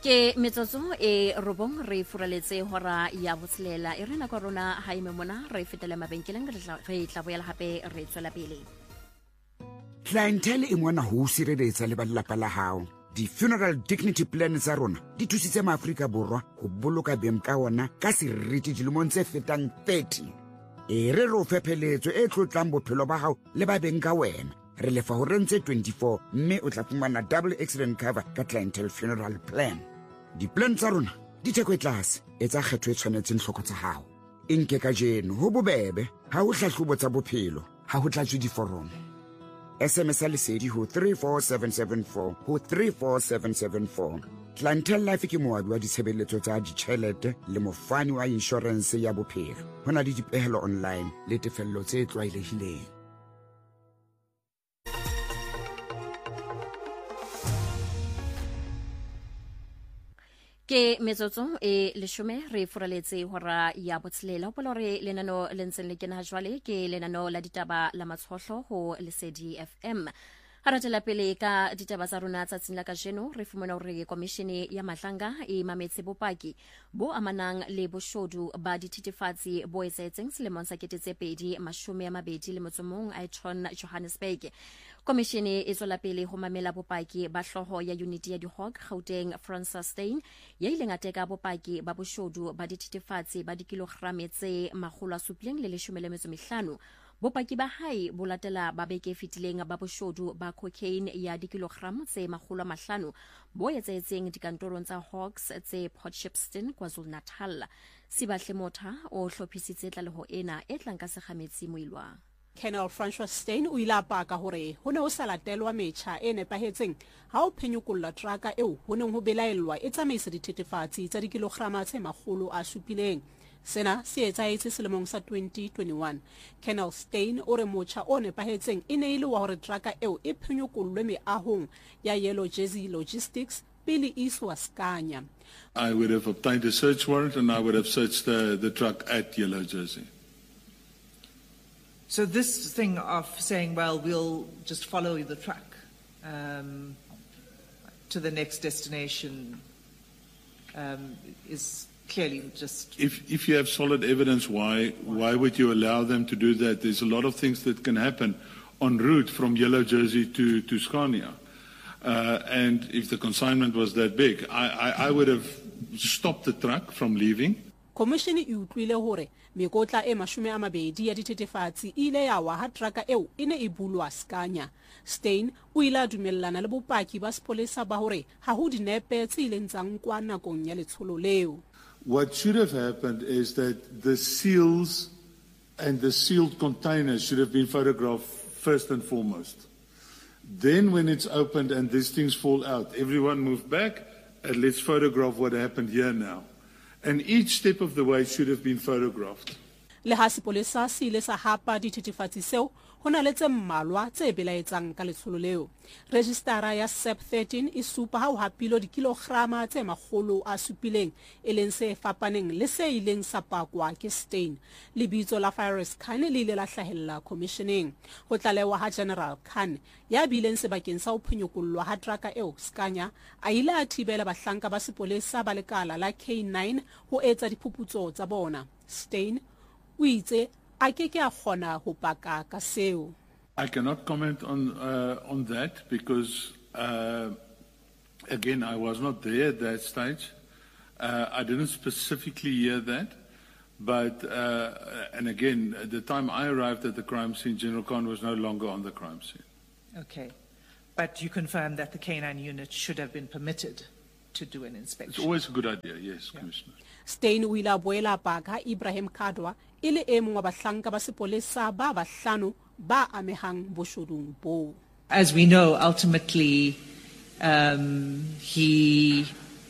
Ke metsotso e robong re furaletse hora ya botshelela e rena kwa rona ha ime mona re fetele mabenkeleng re tla boela hape re tswela pele. Clientele e ngwana ho sireletsa le ba lelapa la hao. Di-funeral dignity plan tsa rona di thusitse maAfrika Borwa ho boloka beng ka ona ka seriti dilemong tse fetang 30. E re ro fepheletso e tlotlang bophelo ba hao le ba beng ka wena. Re lefa ho rentse 24 mme o tla fumana double accident cover ka clientele funeral plan. Di-plan tsa rona di theko e tlase etsa kgetho e tshwanetseng hloko tsa hao. Inke ka jeno ho bobebe ha ho hlahlobo tsa bophelo ha ho tlatswe diforomo. SMS lesedi ho 34774 ho 34774. Clientele Life ke moabi wa ditshebeletso tsa ditjhelete le mofani wa insurance ya bophelo. Ho na le dipehelo online le tefello tse tlwaelehileng. Ke metsotso e leshome re furaletse hora ya botshelela hopola re lenano le ntseng le kena jwale ke lenano la ditaba la matshohlo ho Lesedi FM. Haratela pele ka ditaba tsa rona tsatsing la kajeno re fumana hore komishene ya Mahlanga e mametse bopaki bo amanang le boshodu ba dithethefatsi bo etsetseng selemong sa 2021 le motsomong Aiton Johannesburg. Komishene e tswela pele ho mamela bopaki ba hloho ya uniti ya dihog Gauteng Francis Steyn ya ileng a teka bopaki ba boshodu ba dithethefatsi ba dikilograme tse 715. Bopaki ba hae bo latela ba beke fitileng ba boshodu ba cocaine ya dikilogramo tse 500 bo etsetseng dikantorong tsa Hawks tse Port Shepstone KwaZulu-Natal. Sibahle Motha o hlophisitse tlaleho ena e tlang ka sekgametsi moilwa. Colonel Francois Steyn o ile a paka hore ho ne ho sa latelwa metjha e nepahetseng ha o phenyokolla traka eo ho neng ho belaellwa e tsamaisa dithethefatsi tsa dikilograma tse 700. Sena se etsahetse selemong sa 2021. Colonel Steyn o re motjha o nepahetseng e ne ile wa hore traka eo e phenyokollwe meahong ya Yellow Jersey Logistics pele iswa Scania. I would have obtained a search warrant and I would have searched the truck at Yellow Jersey. So this thing of saying, well, we'll just follow the truck to the next destination is clearly just... If you have solid evidence, why would you allow them to do that? There's a lot of things that can happen en route from Yellow Jersey to Scania. And if the consignment was that big, I would have stopped the truck from leaving. Komishene e utlwile hore mekotla e 20 ya dithethefatsi ile ya wa ha traka eo ine e bulwa Scania. Steyn o ile a dumellana le bopaki ba sepolesa ba hore ha ho dinepe tse ileng tsa nkwa nakong ya letsholo leo. What should have happened is that the seals and the sealed containers should have been photographed first and foremost. Then when it's opened and these things fall out, everyone move back and let's photograph what happened here now. And each step of the way should have been photographed. Le ha sepolesa se ile sa hapa dithethefatsi seo ho na le tse mmalwa tse belaetsang ka letsholo leo. Registara ya SEP 13 e supa ha o hapilo dikilograma tse 700 e leng se fapaneng le se ileng sa pakwa ke Steyn. Lebitso la Cyrus Khan le ile la hlahella commissioning. Ho tlalewa ha General Khan ya bileng sebakeng sa ho phenyokollwa ha traka eo Scania a ile a thibela bahlanka ba sepolesa ba lekala la K9 ho etsa diphuputso tsa bona. Steyn o itse a keke a kgona ho paka ka seo. I cannot comment on that because, again, I was not there at that stage. I didn't specifically hear that. But, and again, at the time I arrived at the crime scene, General Khan was no longer on the crime scene. Okay. But you confirm that the K9 unit should have been permitted to do an inspection? It's always a good idea, yes, yeah. Commissioner. Steyn o ile a boela paka Ibrahim Kadwa e le e mong wa bahlanka ba sepolesa ba bahlano ba amehang boshodung bo. As we know, ultimately, he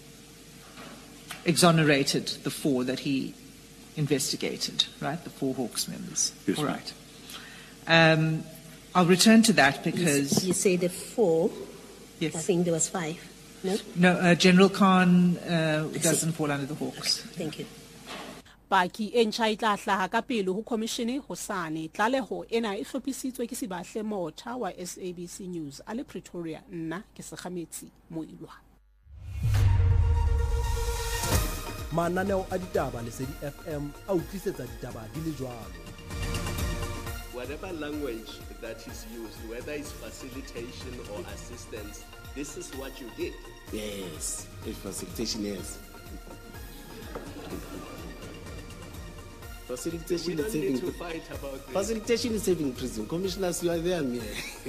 exonerated the 4 that he investigated, right? The 4 Hawks members. Yes, all right. I'll return to that because... You say the 4. Yes. I think there was 5. No? No, General Khan doesn't fall under the Hawks. Thank you. Paki e ntjha e tla hlaha ka pele ho komishene hosane. Tlaleho ena e hlophisitswe ke Sibahle Motha wa SABC News a le Pretoria. Nna ke Sekgametsi Moilwa. mananeo a ditaba Lesedi FM a utlwisetsa ditaba di le jwalo. Whatever language that is used, whether it's facilitation or assistance, this is what you did. Yes, it's facilitation, yes. Facilitation We don't is need saving. to fight about this. Facilitation is saving prison. Commissioners, you are there, me.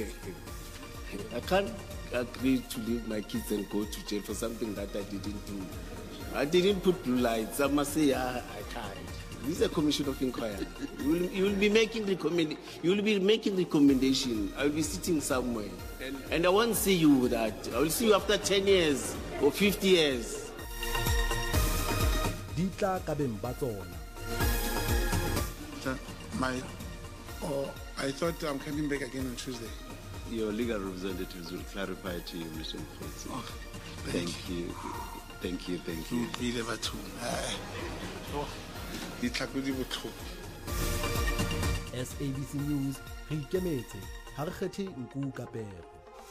I can't agree to leave my kids and go to jail for something that I didn't do. I didn't put blue lights. I must say, I can't. This is a commission of inquiry. You will be making recommendation. I will be sitting somewhere, and I won't see you with that. I will see you after 10 years or 50 years. Ditla ka beng ba tsona. I thought I'm coming back again on Tuesday. Your legal representatives will clarify to you, Mr. Mfutsi. Oh, Thank you. Thank you. Ile batho. Di tlhakodi botlhoko. SABC News re ikemetse ha re kgethe nku ka pere.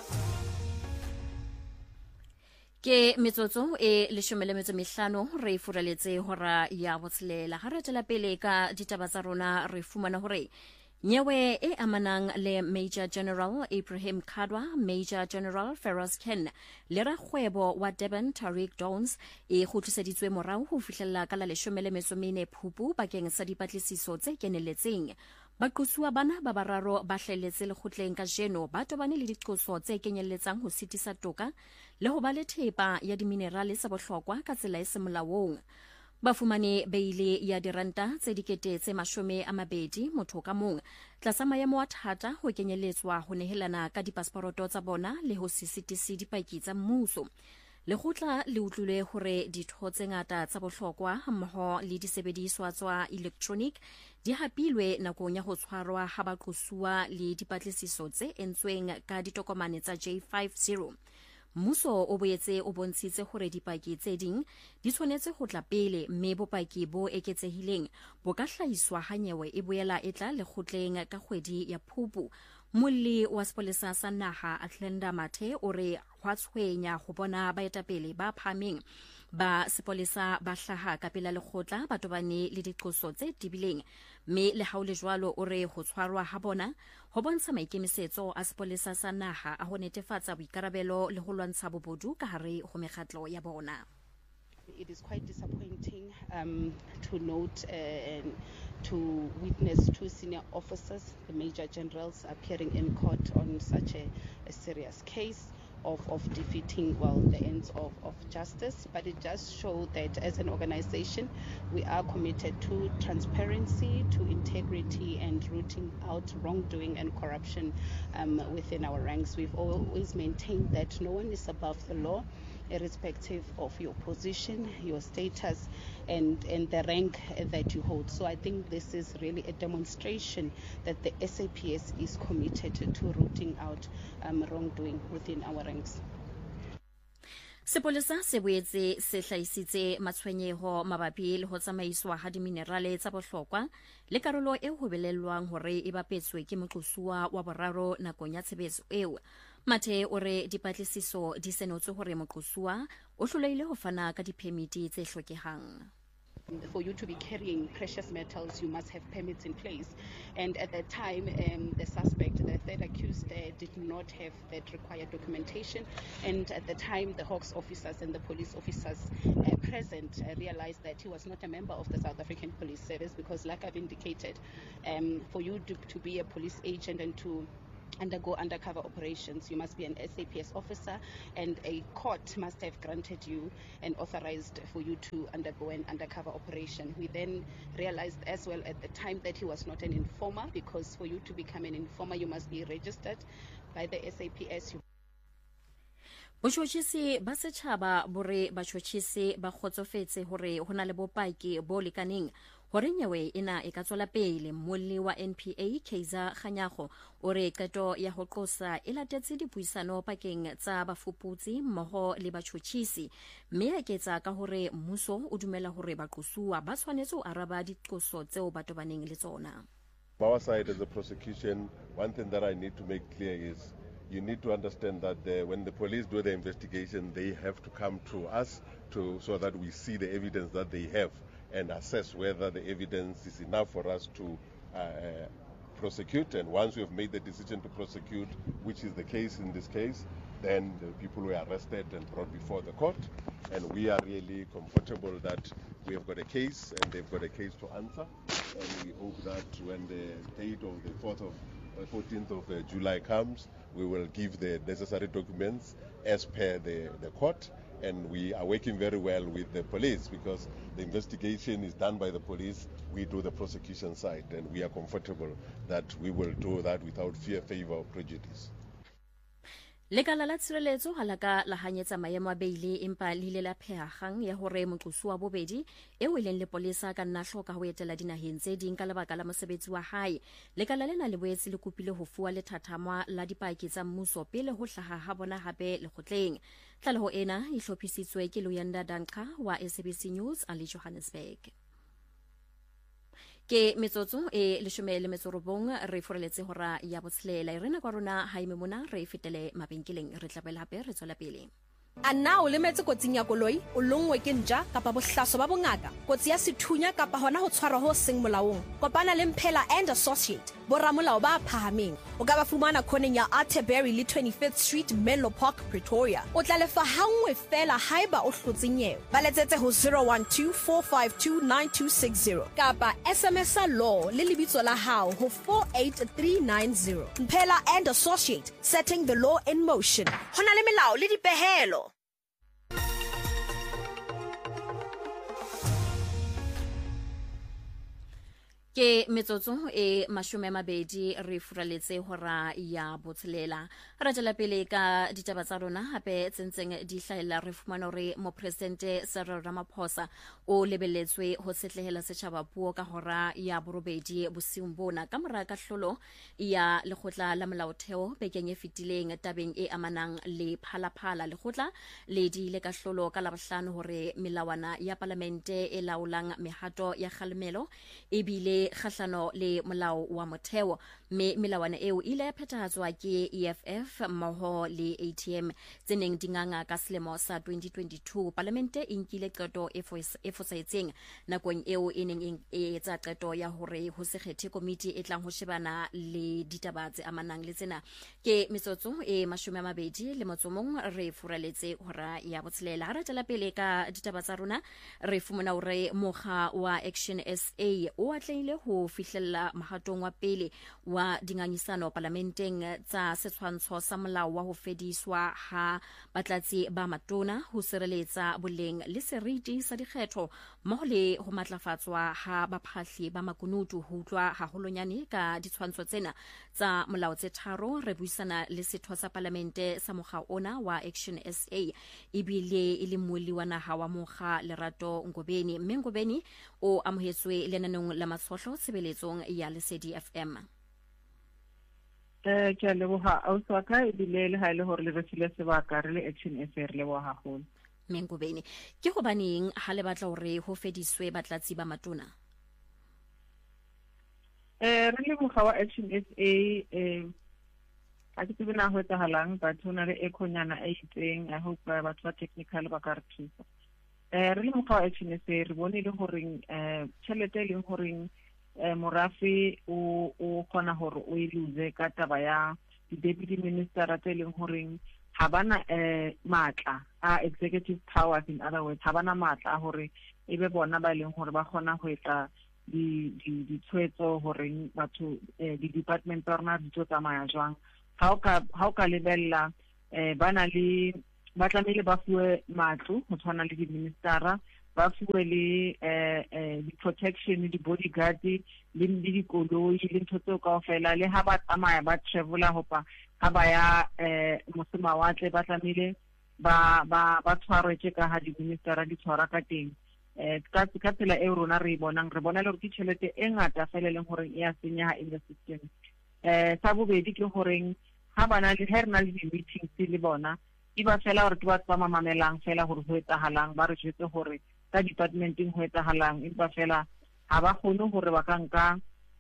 Ke metsotso e 15 re furaletse hora ya botshelela ha re tla pele ka ditaba tsa rona re fumana hore nyewe e amanang le Major General Ibrahim Kadwa, Major General Feroz Ken le rakgwebo wa Durban Tariq Downs e khutliseditswe morao ho fihlella ka la 14 Phupu bakeng sa dipatlisiso tse kenelletseng. Baqosuwa bana ba bararo ba hleletse le khutleng ka jeno ba tobane le diqoso tse kenyelletsang ho sitisa toka le ho ba le thepa ya diminerale sa bohlokwa ka tsela e semolaong. Ba fumane beile ya diranta tse dikete tse 20 motho ka mong tlasa maemo a thata ho kenyelletswa ho nehelana ka dipasporoto tsa bona le ho sisitisi dipaki tsa mmuso. Lekgotla le utlwile hore ditho tse ngata tsa bohlokwa mmoho le disebediswa tsa electronic di hapilwe nakong ya ho tshwarwa ha baqosuwa le dipatlisiso tse entsweng ka ditokomane tsa J50. Mmuso o boetse o bontshitse hore dipaki tse ding di tshwanetse ho tla pele mme bopaki bo eketsehileng bo ka hlahiswa ha nyewe e boela e tla lekgotleng ka kgwedi ya Phupu. Molli wa sepolesa sa naha Atlenda Mathe o re hwa tshwenya ho bona baetapele ba phameng ba sepolesa ba hlaha ka pela lekgotla ba tobane le diqoso tse tibileng mme le haole jwalo o re ho tshwarwa ha bona ho bontsha maikemisetso a sepolesa sa naha a ho netefatsa boikarabelo le ho lwantsha bobodu ka hare ho mekgatlo ya bona. It is quite disappointing to note and to witness two senior officers, the major generals, appearing in court on such a serious case of defeating, the ends of justice. But it does show that as an organization, we are committed to transparency, to integrity, and rooting out wrongdoing and corruption within our ranks. We've always maintained that no one is above the law, irrespective of your position, your status, and the rank that you hold. So I think this is really a demonstration that the SAPS is committed to rooting out wrongdoing within our ranks. Sepolesa se boetse se hlaisitse matshwenyeho mabapi le ho tsamaiswa ha diminerale tsa bohlokwa le karolo e ho belellwang hore e bapetswe ke moqosuwa wa boraro nakong ya tshebetso eo. Mathe o re dipatlisiso di senotse hore moqosuwa o hloleile ho fana ka diphemiti tse hlokehang. For you to be carrying precious metals, you must have permits in place. And at that time, the suspect, the third accused, did not have that required documentation. And at the time, the Hawks officers and the police officers present realized that he was not a member of the South African Police Service because, like I've indicated, for you to be a police agent and to undergo undercover operations, you must be an SAPS officer, and a court must have granted you and authorized for you to undergo an undercover operation. We then realized as well at the time that he was not an informer, because for you to become an informer, you must be registered by the SAPS. Botjhotjhisi ba setjhaba bore batjhotjhisi ba kgotsofetse hore hona le bopaki bo lekaneng hore nyewe ena e ka tswela pele. Molli wa NPA Kaizer Kganyago o re qeto ya ho qosa e latetse dipuisano pakeng tsa bafuputsi mmoho le batjhotjhisi, mme a ketsa ka hore mmuso o dumela hore baqosuwa ba tshwanetse ho araba diqoso tseo ba tobaneng le tsona. Our side as a prosecution, one thing that I need to make clear is you need to understand that when the police do the investigation, they have to come to us so that we see the evidence that they have and assess whether the evidence is enough for us to prosecute. And once we have made the decision to prosecute, which is the case in this case, then the people were arrested and brought before the court. And we are really comfortable that we have got a case and they've got a case to answer. And we hope that when the date of the 14th of July comes, we will give the necessary documents as per the court. And we are working very well with the police because the investigation is done by the police. We do the prosecution side, and we are comfortable that we will do that without fear, favor, or prejudice. Lekala la tshireletso ha la ka la hanyetsa maemo a beile empa le ile la phehagang ya hore moqosi wa bobedi eo leng lepolesa ka nna hloka ho etela dinaheng tse ding ka lebaka la mosebetsi wa hae. Lekala lena le boetse le kopile ho fuwa lethathamwa la dipaki tsa mmuso pele ho hlaha ha bona hape lekgotleng. Tlaleho ena e hlophisitswe ke Luyanda Danqa wa SABC News a le Johannesburg. Ke metsotso e 19 re foreletse hora ya botshelela re na kwa rona ha imemona re fetele mabenkeleng re tlapela hape re tswela pele. A na o lemetse kotsing ya koloi o longwe ke ntja kapa bohlaso ba bongaka kotsi ya sethunya kapa hona ho tshwarwa ho seng molaong kopana le Mphela and Associate boramolao ba phahameng o ka ba fumana khoneng ya Atterbury le 25th Street Menlo Park Pretoria o tla lefa hangwe fela haeba o hlotse nyewe ba letsetse ho 0124529260 kapa SMS law le lebitso la hao ho 48390. Mphela and Associate, setting the law in motion. Hona le melao le dipehelo. Ke metsotso e 20 re furaletse hora ya botshelela ra jela pele ka ditaba tsa rona hape tsentseng di hlaela re fumana re mo presidente Cyril Ramaphosa o lebeletswe ho setlehela setjhaba puo ka hora ya borobedi bosiung bona ka mora kahlolo ya lekgotla la molaotheo bekeng e fetileng tabeng e amanang le phalaphala lekgotla le di le kahlolo ka labohlano hore melawana ya parlamente e laolang mehato ya kgalemelo ebile khahlano le molao wa motheo me melawana eo ile phethahatswa ke EFF mmoho le ATM tseneng dinganga ka selemo sa 2022 parlamente e nkile qeto e fosahetseng nakong eo e neng e etsa qeto ya hore ho se kgethe komiti e tlang ho shebana le ditaba tse amanang le tsena ke metsotso e 20 le motsomong re furaletse hora ya botshelela ra tla pele ka ditaba tsa rona re fumana hore mokga wa Action SA o atleile ho fihlella mahatong wa pele wa dingangisano parlamenteng tsa setshwantsho sa molao wa ho fediswa ha batlatsi ba matona ho sireletsa boleng le seriti sa dikgetho mmoho le ho matlafatswa ha baphahli ba makunutu ho utlwa haholonyane ka ditshwantsho tsena tsa molao tse tharo re buisana le setho sa parlamente sa mokga ona wa Action SA ebile ile moeli wa naha wa mokga Lerato Ngobeni mme Ngobeni o amohetswe lenanong la matshohlo sebeletsong ya Lesedi FM. Ke a leboha ausi ka ebile le ha ile hore le refile sebaka re le Action SA re leboha haholo. Mengobeni ke hobaneng ha le batla hore ho fediswe batlatsi ba matona? Re le mokga wa Action SA ha ke tsebe na ho etsahalang batho na le ekhonyana e itseng I hope batho ba technical ba ka re thusa. Re le mokga wa Action SA re bone le hore tjhelete le hore morafi o khona hore o iluze ka taba ya deputy minister tse leng hore ha bana matla a executive powers, in other words ha bana matla hore ebe bona ba leng hore ba khona ho etsa di tshwetso hore batho di department tsa rona di tsamaya jwang ha o ka lebella bana le ba tlamehile ba fuwe matlo ho tshwana le di ministera ba fuwe le di protection di bodyguard le dikoloi le ntho tseo kaofela le ha ba tsamaya ba travela hopa ha ba ya mosemawatle ba tlamehile ba tshwarwe ka ha di ministera di tshwara ka teng ka tsela e rona re bonang re bona le hore ke tjhelete e ngata fela leng hore e a senya in the system sa bobedi ke hore ha bana le herna le meetings le bona iba fela hore ke ba tsama mamelang fela hore ho etsahalang ba re jetse hore ka departmenting ho etsahalang iba fela ha ba khone hore ba ka nka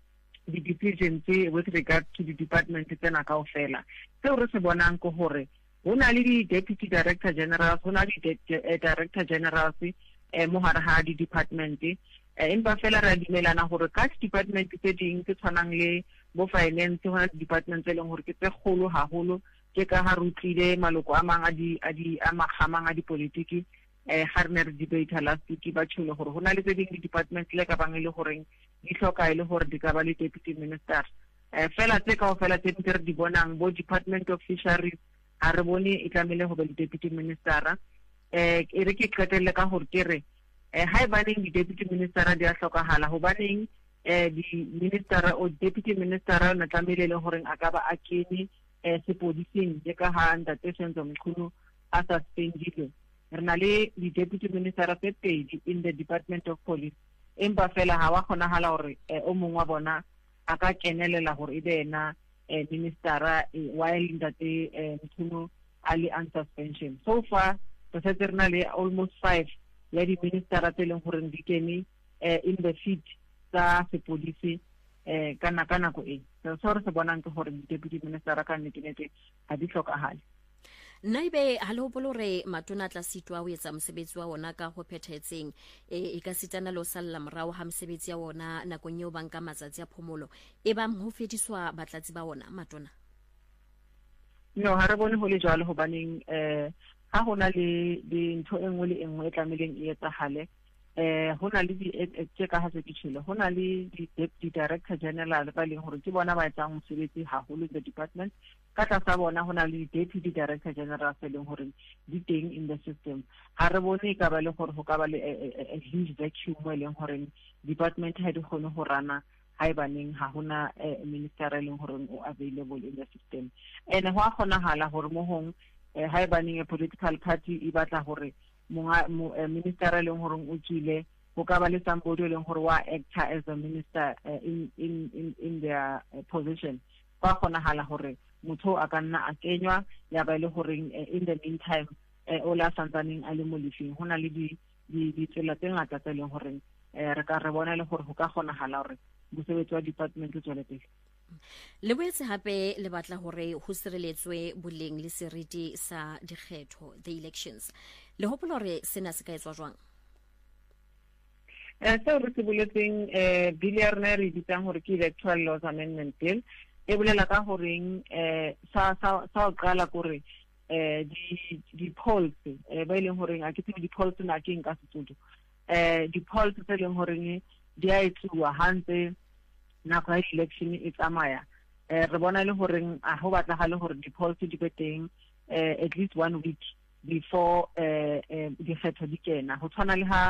di-decisions with regard to the department tsena kaofela. Seo re se bonang ko hore ho na le di-deputy director generals, ho na le director generals mo hare ha di-department, empa fela re a dumelana hore ka department tse ding tse tshwanang le bo finance, ho na department tse leng hore ke tse kgolo haholo, ke ka ha re utlwile maloko a mang a magamang a dipolitiki ga re ne re debate last week ba tsholo gore ho na le tse ding di-department le ka bang e le goreng di hloka ile gore di ka ba le deputy minister. Fela tse kaofela tse re di bonang bo department of fisheries a re bone e tlamehile ho ba le deputy minister. E re ke qetelle ka gore ke re ha e baneng di-deputy minister di a hlokahala ho baneng di-minister o deputy minister o na tlamehile le gore a ka ba a kene sepodising le ka ha Ntate Senzo Mkhunu a suspendile. Re na le di-deputy minister tse pedi in the Department of Police, empa fela ha wa kgonahala gore o mongwe wa bona a ka kenelela gore e be ena minister while Ntate Mkhunu a le on suspension. So far re setse re na le almost 5 ya di-minister tse leng gore di kene in the seat tsa sepodisi ka nako e. So re se bonang ke gore di-deputy minister ka nnete ha di hlokahale. Naibe ha le hopolo re matona tla sitwa o etsa mosebetsi wa ona ka go phethetseng e ka sitana lo salla morao ha mosebetsi ya ona nakong eo banka matsatsi a phomolo e ba mo fediswa batlatsi ba ona matona. No, ha re bone ho le jwalo hobaneng ha hona le ntho engwe le engwe e tlameleng e etsahale hona le di ka ha se ditshile hona le di director general ba leng hore ke bona ba etsang mosebetsi haholo the department ka tlasa bona hona le deputy director general se leng hore di teng in the system. Ha re bone ka ba le hore ho ka ba le a huge vacuum mo leng hore department ha di khone ho rana ha ibaneng ha hona minister e leng hore o available in the system. Ene ho a kgonahala hore mo hong ha ibaneng a political party e batla hore minister e leng hore o tswile go ka ba le somebody e leng hore wa actor as a minister in their position. Ba kgonahala hore motho a ka nna a kenywa ya ba le hore in the meantime o la santsaneng a le mo lefing hona le di tsela tse ngata tse leng hore re ka re bona le hore go ka kgonahala hore mosebetsi wa department o tswele pele. Le boetse hape le batla hore ho sireletswe boleng le seriti sa dikgetho the elections. Le hopola hore sena se ka etswa jwang? So re se boletseng bill ya rena re ditsang hore ke electoral laws amendment bill e bolela ka horeng sa o qala gore di polls ba ileng horeng a ke tsebe di polls na ke nka setsudu di polls tse leng horeng di a etsuwa hantse nako ya election e tsamaya re bona le horeng a ho batla ga le hore di polls di be teng at least 1 week before di kgetho di kena ho tshwana le ha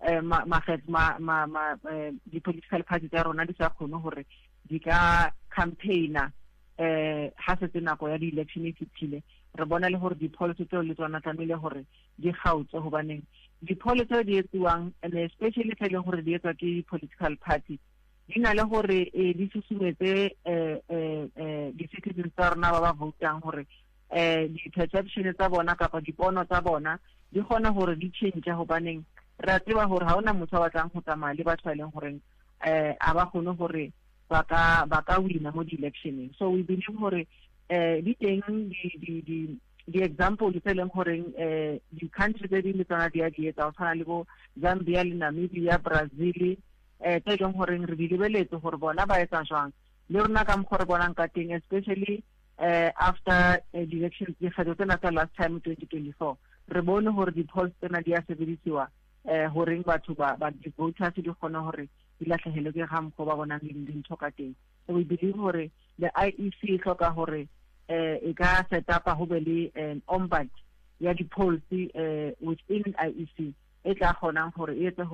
di political party tsa rona di sa kgone hore di ka campaigna ha se nako ya di election e fitile. Re bona le hore di policy tse le tsona tlamehile hore di gautse ho baneng di policy di etsuwang and especially tse leng hore di etswa ke political party di na le hore di susumetse di-citizens tsa rona ba ba votang hore di-perception tsa bona kapa dipono tsa bona di kgona hore di change ho baneng re a tseba hore ha ona motho a batlang go tsamaya le batho ba leng hore a ba kgone hore ba ka wina mo di-electioneng. So we believe hore di teng di-example tse leng hore di-country tse ding le tsona di a di etsa go tshwana le bo Zambia le Namibia, Brazil tse leng hore re di lebeletse hore bona ba etsa jwang le rona ka mokgwa re bonang ka teng especially after the elections di kgetho tsena tsa last time 2024 re bone hore di-polls tsena di a sebedisiwa horeng batho ba di-voters di kgona hore di latlhegele ke ga mokgwa ba bonang dintho ka teng. So we believe hore the IEC e hloka hore e ka set up ho be le ombud ya di-polls within IEC e tla kgonang hore e etse